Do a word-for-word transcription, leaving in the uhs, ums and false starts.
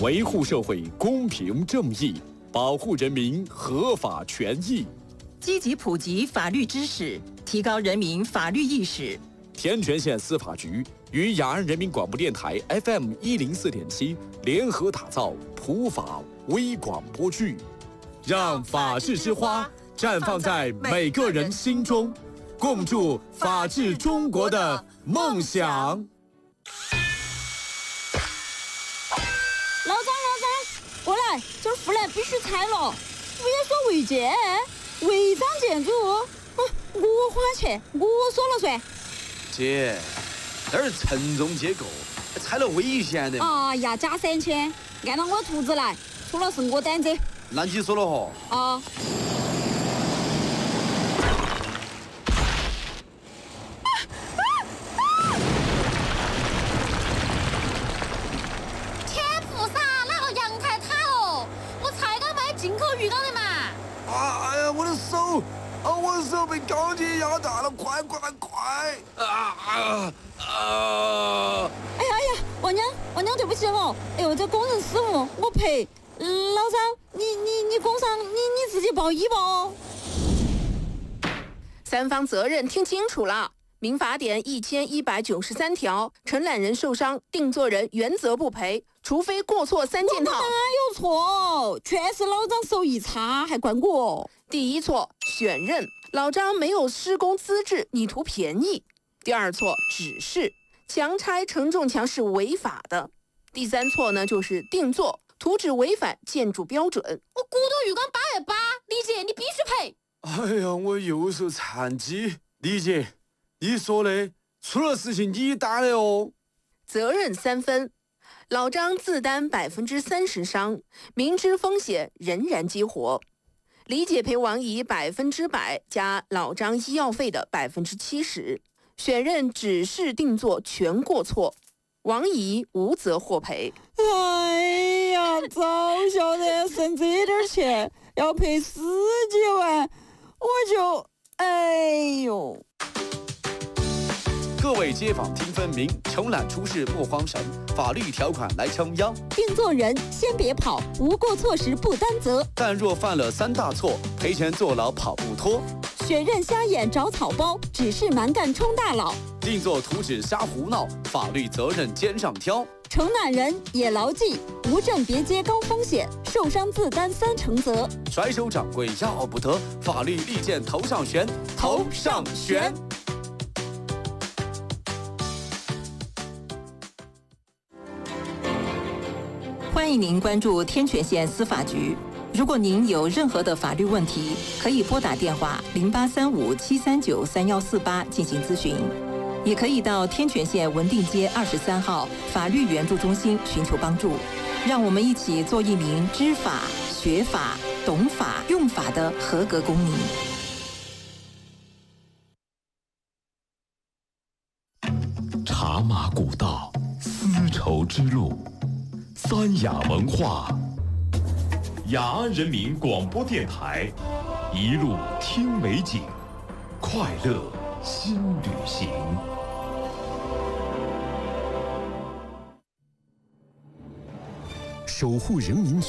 维护社会公平正义，保护人民合法权益， 积极普及法律知识，提高人民法律意识。 天全县司法局与雅安人民广播电台 F M 一零四点七联合打造普法微广播剧，让法治之花绽放在每个人心中，共筑法治中国的梦想。 老张，老张，过来，这儿护栏必须拆了。为所违建，违章建筑，嗯，我花钱，我说了算。 姐，这儿承重结构，拆了危险的。 哎呀，加三千，按照我图纸来，出了是我担子。 那你说了哈？ 啊。 进口鱼缸的嘛！ 啊！哎呀，我的手！啊，我的手被钢筋压断了！快快快！啊啊啊！ 哎呀哎呀，王娘，王娘，对不起哦！哎呦，这工人失误，我赔。老张，你你你工伤，你你自己报医吧哦。 三方责任听清楚了。民法典一千一百九十三条，承揽人受伤，定作人原则不赔，除非过错三件套。 哪有错？全是老张手艺差，还怪我。 第一错，选任，老张没有施工资质，你图便宜。第二错，指示，强拆承重墙是违法的。第三错呢，就是定做，图纸违反建筑标准。 我骨头浴缸八万八，李姐你必须赔。 哎呀，我右手残疾，李姐。你说的，出了事情你担的哦。 责任三分，老张自担百分之三十伤，明知风险仍然激活。李姐赔王姨百分之百加老张医药费的百分之七十，选任指示定做全过错，王姨无责获赔。 哎呀，早晓得省这点钱要赔十几万，我就哎呦。 各位街坊听分明，承揽出事莫慌神，法律条款来撑腰。 定做人先别跑，无过错时不担责。 但若犯了三大错，赔钱坐牢跑不脱。 选任瞎眼找草包，指示蛮干充大佬。 定做图纸瞎胡闹，法律责任肩上挑。 承揽人也牢记，无证别接高风险，受伤自担三成责。 甩手掌柜要不得，法律利剑头上悬，头上悬。 欢迎您关注天全县司法局。如果您有任何的法律问题，可以拨打电话零八三五七三九三幺四八进行咨询，也可以到天全县文定街二十三号法律援助中心寻求帮助。让我们一起做一名知法、学法、懂法、用法的合格公民。 茶马古道，丝绸之路。三雅文化，雅安人民广播电台，一路听美景，快乐新旅行。 守护人民